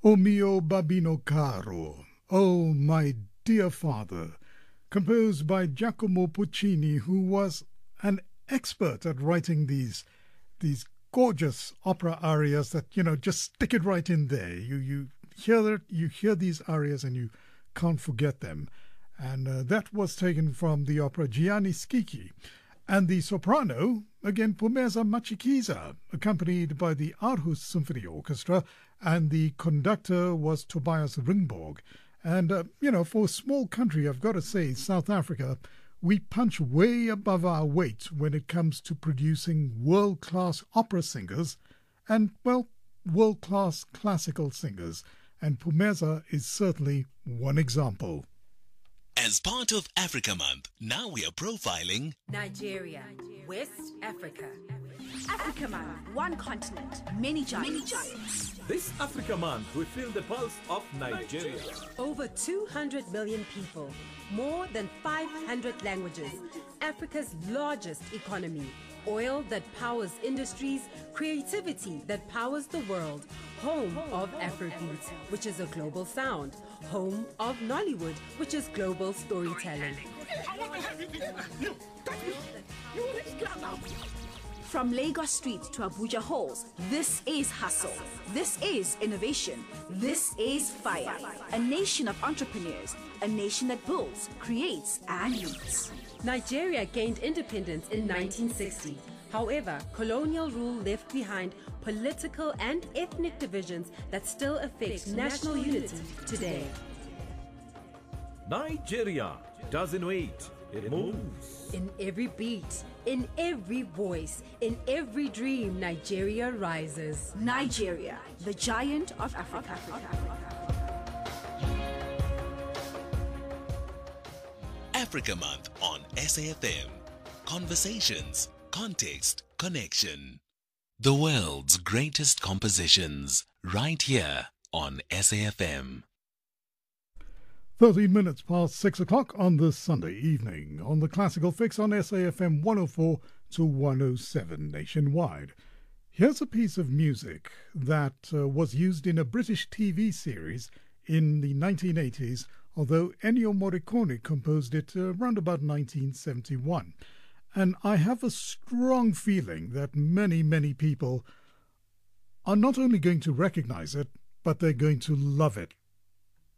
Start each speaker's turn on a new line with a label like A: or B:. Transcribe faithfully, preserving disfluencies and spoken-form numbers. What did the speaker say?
A: O mio babino caro, oh my dear father, composed by Giacomo Puccini, who was an expert at writing these these gorgeous opera arias that, you know, just stick it right in there. You you hear it, you hear these arias and you can't forget them. And uh, that was taken from the opera Gianni Schicchi. And the soprano, again, Phumeza Matshikiza, accompanied by the Aarhus Symphony Orchestra, and the conductor was Tobias Ringborg. And, uh, you know, for a small country, I've got to say, South Africa, we punch way above our weight when it comes to producing world-class opera singers and, well, world-class classical singers. And Phumeza is certainly one example.
B: As part of Africa Month, now we are profiling
C: Nigeria, West Africa. Africa Month, one continent, many giants. Many giants.
D: This Africa Month, we feel the pulse of Nigeria.
C: Over two hundred million people, more than five hundred languages, Africa's largest economy, oil that powers industries, creativity that powers the world, home of Afrobeat, which is a global sound, home of Nollywood, which is global storytelling.
E: From Lagos Street to Abuja halls, this is hustle. This is innovation. This is fire. A nation of entrepreneurs. A nation that builds, creates, and leads.
C: Nigeria gained independence in nineteen sixty. However, colonial rule left behind political and ethnic divisions that still affect national unity today.
D: Nigeria doesn't wait, it moves.
C: In every beat, in every voice, in every dream, Nigeria rises.
E: Nigeria, the giant of Africa.
B: Africa Month on S A F M. Conversations, context, connection. The world's greatest compositions, right here on S A F M.
A: thirteen minutes past six o'clock on this Sunday evening on the Classical Fix on S A F M one oh four to one oh seven nationwide. Here's a piece of music that uh, was used in a British T V series in the nineteen eighties, although Ennio Morricone composed it uh, around about nineteen seventy-one. And I have a strong feeling that many, many people are not only going to recognize it, but they're going to love it.